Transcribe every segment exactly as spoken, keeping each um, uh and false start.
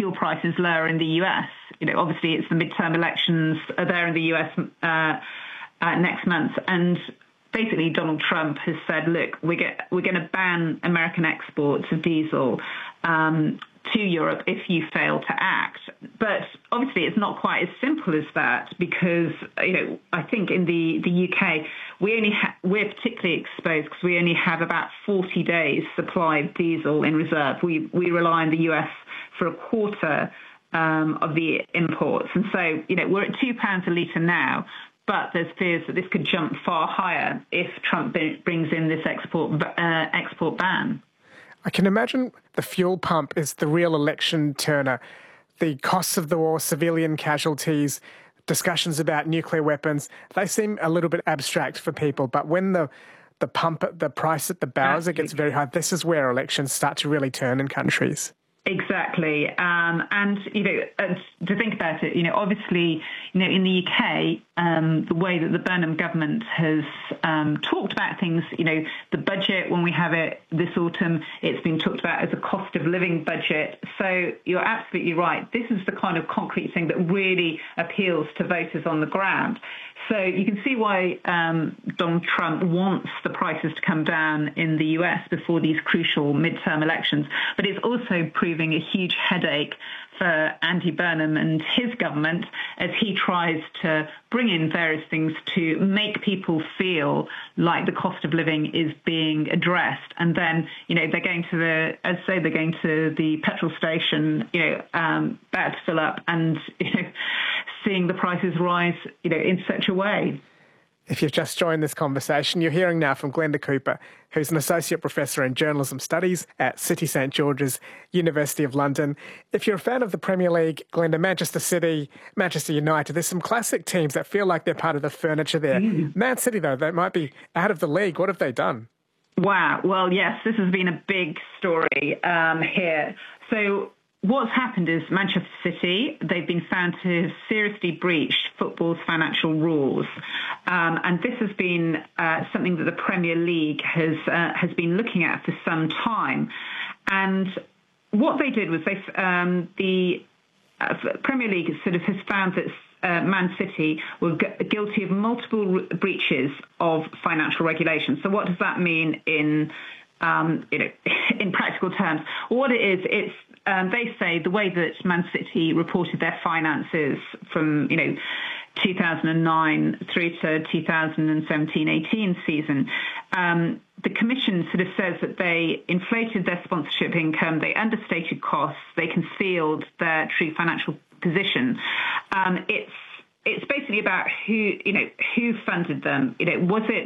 fuel prices lower in the U S. You know, obviously it's the midterm elections are there in the U S uh, uh, next month, and basically Donald Trump has said, look, we get, we're going to ban American exports of diesel um, to Europe if you fail to act. But obviously it's not quite as simple as that, because, you know, I think in the, the U K, we only ha- we're particularly exposed because we only have about forty days supply of diesel in reserve. We, we rely on the U S for a quarter um, of the imports. And so, you know, we're at two pounds a litre now, but there's fears that this could jump far higher if Trump b- brings in this export uh, export ban. I can imagine the fuel pump is the real election turner. The costs of the war, civilian casualties, discussions about nuclear weapons, they seem a little bit abstract for people. But when the the pump, the price at the bowser gets very high, this is where elections start to really turn in countries. Exactly. Um, and, you know, uh, to think about it, you know, obviously, you know, in the U K, um, the way that the Burnham government has um, talked about things, you know, the budget, when we have it this autumn, it's been talked about as a cost of living budget. So you're absolutely right. This is the kind of concrete thing that really appeals to voters on the ground. So you can see why um, Donald Trump wants the prices to come down in the U S before these crucial midterm elections. But it's also proving a huge headache for Andy Burnham and his government as he tries to bring in various things to make people feel like the cost of living is being addressed. And then, you know, they're going to the, as I say, they're going to the petrol station, you know, um, about to fill up and, you know, seeing the prices rise, you know, in such a way. If you've just joined this conversation, you're hearing now from Glenda Cooper, who's an Associate Professor in Journalism Studies at City St George's, University of London. If you're a fan of the Premier League, Glenda, Manchester City, Manchester United, there's some classic teams that feel like they're part of the furniture there. Mm. Man City, though, they might be out of the league. What have they done? Wow. Well, yes, this has been a big story um, here. So what's happened is Manchester City, they've been found to have seriously breached football's financial rules. Um, and this has been uh, something that the Premier League has uh, has been looking at for some time. And what they did was they um, the uh, Premier League sort of has found that uh, Man City were gu- guilty of multiple re- breaches of financial regulations. So what does that mean in um, you know in practical terms? Well, what it is, it's Um, they say the way that Man City reported their finances from, you know, two thousand nine through to two thousand seventeen eighteen season, um, the Commission sort of says that they inflated their sponsorship income, they understated costs, they concealed their true financial position. Um, it's it's basically about who, you know, who funded them. You know, was it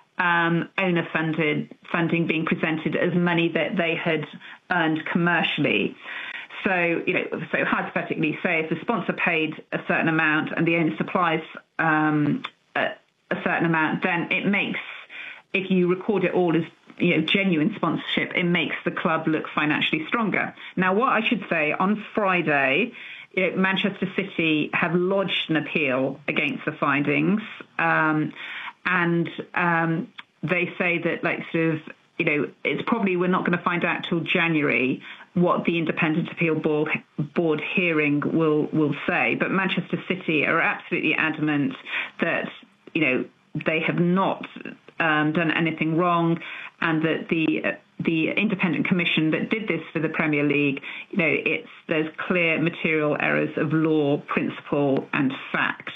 Um, owner-funded funding being presented as money that they had earned commercially? So, you know, so hypothetically, say if the sponsor paid a certain amount and the owner supplies um, a, a certain amount, then it makes, if you record it all as, you know, genuine sponsorship, it makes the club look financially stronger. Now, what I should say, on Friday, you know, Manchester City have lodged an appeal against the findings. Um, And um, they say that, like, sort of, you know, it's probably we're not going to find out till January what the Independent Appeal Board, board hearing will will say. But Manchester City are absolutely adamant that, you know, they have not um, done anything wrong, and that the uh, the independent commission that did this for the Premier League, you know, it's there's clear material errors of law, principle, and fact.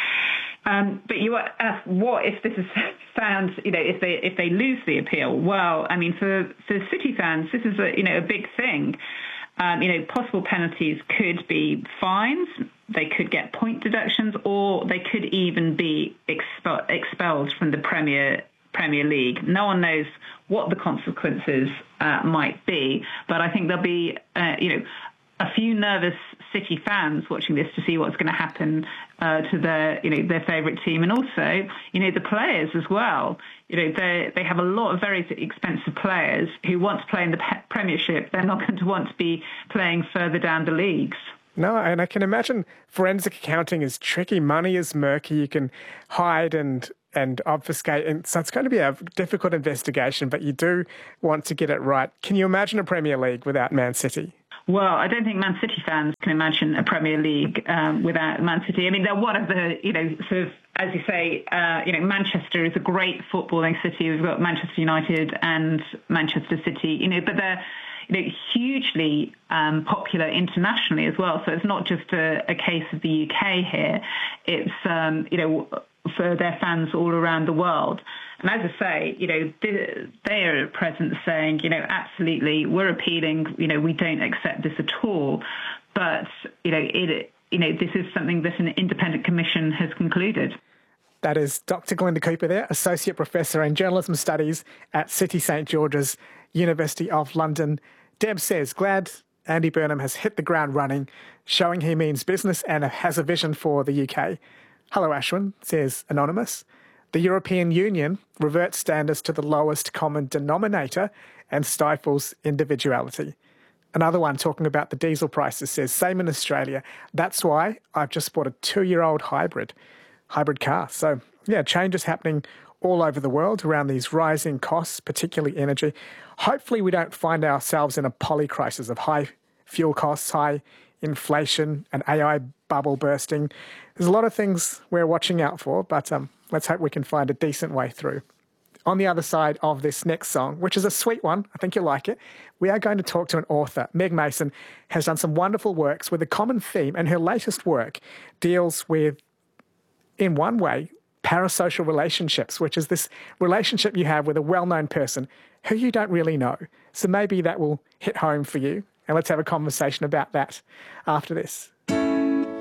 Um, but you ask, what if this is found, you know, if they if they lose the appeal? Well, I mean, for, for City fans, this is a, you know, a big thing. Um, you know, possible penalties could be fines, they could get point deductions, or they could even be expel, expelled from the Premier Premier League. No one knows what the consequences uh, might be, but I think there'll be, uh, you know, a few nervous City fans watching this to see what's going to happen uh, to their, you know, their favourite team, and also, you know, the players as well. You know, they they have a lot of very expensive players who want to play in the pe- Premiership. They're not going to want to be playing further down the leagues. No, and I can imagine forensic accounting is tricky. Money is murky. You can hide and and obfuscate, and so it's going to be a difficult investigation. But you do want to get it right. Can you imagine a Premier League without Man City? Well, I don't think Man City fans can imagine a Premier League um, without Man City. I mean, they're one of the, you know, sort of, as you say, uh, you know, Manchester is a great footballing city. We've got Manchester United and Manchester City, you know, but they're, you know, hugely um, popular internationally as well. So it's not just a, a case of the U K here. It's, um, you know, for their fans all around the world. And as I say, you know, they are at present saying, you know, absolutely, we're appealing, you know, we don't accept this at all. But, you know, it, you know, this is something that an independent commission has concluded. That is Doctor Glenda Cooper there, Associate Professor in Journalism Studies at City St George's, University of London. Deb says, glad Andy Burnham has hit the ground running, showing he means business and has a vision for the U K. Hello, Ashwin, says Anonymous. The European Union reverts standards to the lowest common denominator and stifles individuality. Another one talking about the diesel prices says, same in Australia. That's why I've just bought a two-year-old hybrid, hybrid car. So, yeah, change is happening all over the world around these rising costs, particularly energy. Hopefully we don't find ourselves in a polycrisis of high fuel costs, high inflation, an A I bubble bursting. There's a lot of things we're watching out for, but um, let's hope we can find a decent way through. On the other side of this next song, which is a sweet one, I think you'll like it, we are going to talk to an author. Meg Mason has done some wonderful works with a common theme, and her latest work deals with, in one way, parasocial relationships, which is this relationship you have with a well-known person who you don't really know. So maybe that will hit home for you. And let's have a conversation about that after this.